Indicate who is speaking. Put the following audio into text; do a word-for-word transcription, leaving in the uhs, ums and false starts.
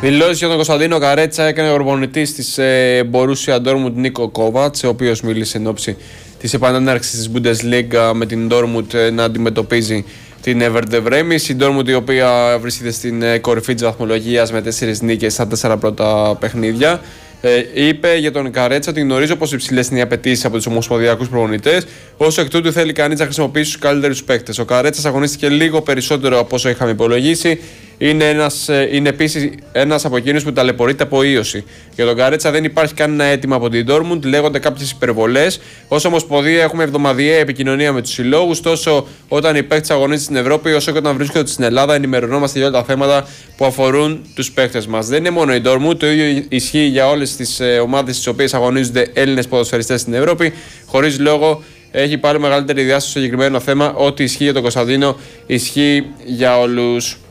Speaker 1: Δηλώσεις για τον Κωνσταντίνο Καρέτσα έκανε ο προπονητής της Μπορούσια Ντόρτμουντ Νίκο Κόβατς, ο οποίος μίλησε εν ώψη της επανέναρξης της Bundesliga με την Ντόρτμουντ να αντιμετωπίζει την Werder Bremen. Η Ντόρτμουντ, η οποία βρίσκεται στην κορυφή της βαθμολογίας με τέσσερις νίκες στα τέσσερα πρώτα παιχνίδια. Ε, είπε για τον Καρέτσα ότι γνωρίζω πως υψηλές είναι οι απαιτήσεις από τους ομοσπονδιακούς προπονητές. Όσο εκ τούτου θέλει κανείς να χρησιμοποιήσει τους καλύτερους παίκτες. Ο Καρέτσας αγωνίστηκε λίγο περισσότερο από όσο είχαμε υπολογίσει. Είναι, ένας, είναι επίσης ένας από εκείνους που ταλαιπωρείται από ίωση. Για τον Καρέτσα δεν υπάρχει κανένα αίτημα από την Dortmund, λέγονται κάποιες υπερβολές. Ως Ομοσπονδία έχουμε εβδομαδιαία επικοινωνία με τους συλλόγους, τόσο όταν οι παίκτες αγωνίζονται στην Ευρώπη, όσο και όταν βρίσκονται στην Ελλάδα. Ενημερωνόμαστε για όλα τα θέματα που αφορούν τους παίκτες μας. Δεν είναι μόνο η Dortmund, το ίδιο ισχύει για όλες τις ομάδες στις οποίες αγωνίζονται Έλληνες ποδοσφαιριστές στην Ευρώπη. Χωρίς λόγο έχει πάρει μεγαλύτερη διάσταση στο συγκεκριμένο θέμα. Ό,τι ισχύει για τον Κωνσταντίνο ισχύει για όλους.